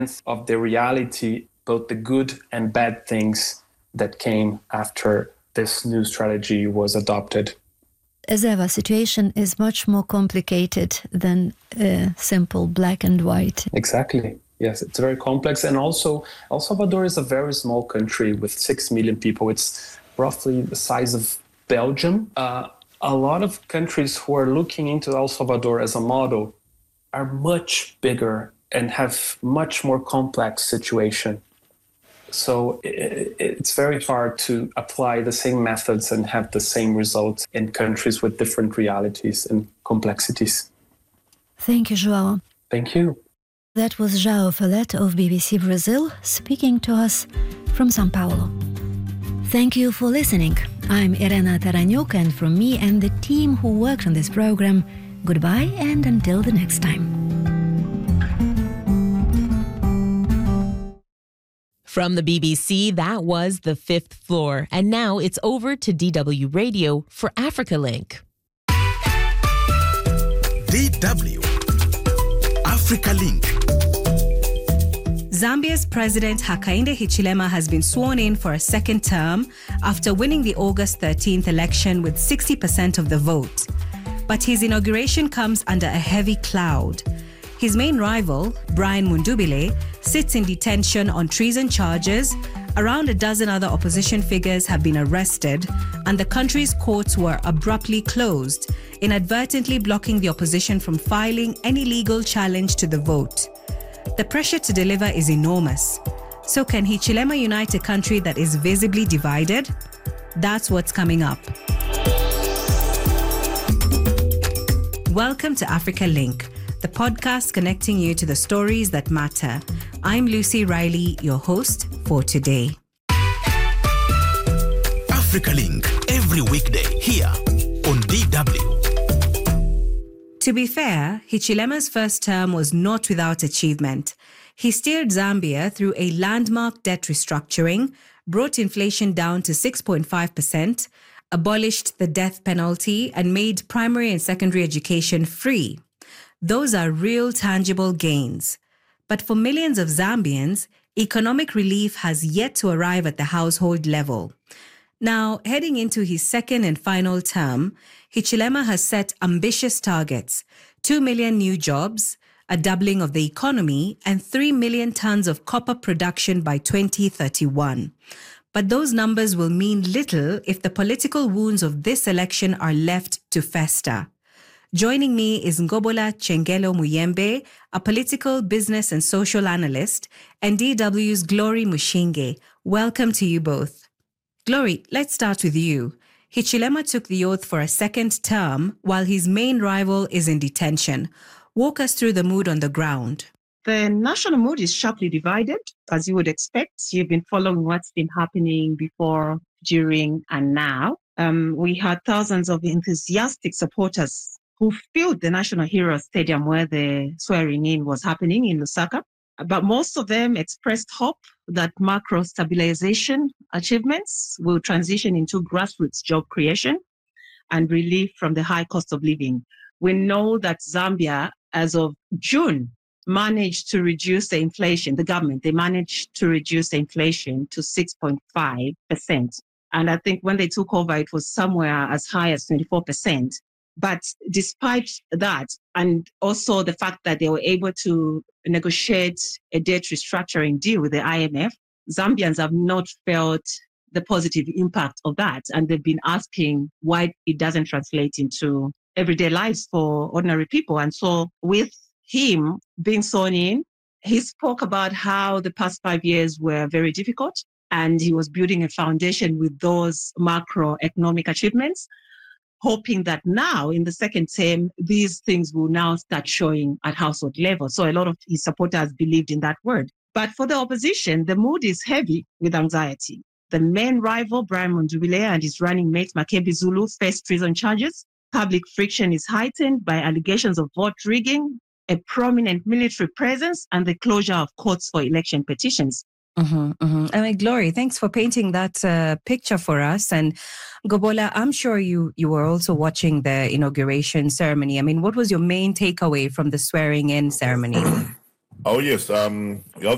of the reality, both the good and bad things that came after this new strategy was adopted. As ever, situation is much more complicated than simple black and white. Exactly. Yes, it's very complex. And also, El Salvador is a very small country with 6 million people. It's roughly the size of Belgium. A lot of countries who are looking into El Salvador as a model are much bigger and have much more complex situation. So it's very hard to apply the same methods and have the same results in countries with different realities and complexities. Thank you, João. Thank you. That was João Follett of BBC Brazil speaking to us from São Paulo. Thank you for listening. I'm Irena Taraniuk, and from me and the team who worked on this program, goodbye and until the next time. From the BBC, that was The Fifth Floor. And now it's over to DW Radio for Africa Link. DW Africa Link. Zambia's President Hakainde Hichilema has been sworn in for a second term after winning the August 13th election with 60% of the vote. But his inauguration comes under a heavy cloud. His main rival, Brian Mundubile, sits in detention on treason charges. Around a dozen other opposition figures have been arrested, and the country's courts were abruptly closed, inadvertently blocking the opposition from filing any legal challenge to the vote. The pressure to deliver is enormous. So can Hichilema unite a country that is visibly divided? That's what's coming up. Welcome to Africa Link, the podcast connecting you to the stories that matter. I'm Lucy Riley, your host for today. Africa Link, every weekday here on DW. To be fair, Hichilema's first term was not without achievement. He steered Zambia through a landmark debt restructuring, brought inflation down to 6.5%, abolished the death penalty, and made primary and secondary education free. Those are real tangible gains. But for millions of Zambians, economic relief has yet to arrive at the household level. Now, heading into his second and final term, Hichilema has set ambitious targets: 2 million new jobs, a doubling of the economy, and 3 million tons of copper production by 2031. But those numbers will mean little if the political wounds of this election are left to fester. Joining me is Ngobola Chengelo Muyembe, a political, business and social analyst, and DW's Glory Mushinge. Welcome to you both. Glory, let's start with you. Hichilema took the oath for a second term while his main rival is in detention. Walk us through the mood on the ground. The national mood is sharply divided, as you would expect. You've been following what's been happening before, during, and now. We had thousands of enthusiastic supporters who filled the National Hero Stadium where the swearing-in was happening in Lusaka. But most of them expressed hope that macro stabilization achievements will transition into grassroots job creation and relief from the high cost of living. We know that Zambia, as of June, managed to reduce the inflation. The government, they managed to reduce the inflation to 6.5%. And I think when they took over, it was somewhere as high as 24%. But despite that, and also the fact that they were able to negotiate a debt restructuring deal with the IMF, Zambians have not felt the positive impact of that. And they've been asking why it doesn't translate into everyday lives for ordinary people. And so with him being sworn in, he spoke about how the past 5 years were very difficult, and he was building a foundation with those macroeconomic achievements, hoping that now in the second term, these things will now start showing at household level. So a lot of his supporters believed in that word. But for the opposition, the mood is heavy with anxiety. The main rival, Brian Mundubile, and his running mate, Makembe Zulu, face treason charges. Public friction is heightened by allegations of vote rigging, a prominent military presence, and the closure of courts for election petitions. I mean, Glory, thanks for painting that picture for us. And Ngobola, I'm sure you were also watching the inauguration ceremony. I mean, what was your main takeaway from the swearing-in ceremony? Oh, yes. The